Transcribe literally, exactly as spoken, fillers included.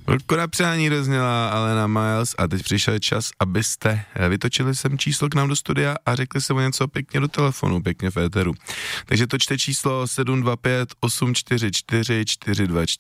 Ruku na přání rozněla Alena Miles a teď přišel čas, abyste vytočili sem číslo k nám do studia a řekli se mu něco pěkně do telefonu, pěkně v éteru. Takže točte číslo sedm dva pět osm čtyři čtyři čtyři dva čtyři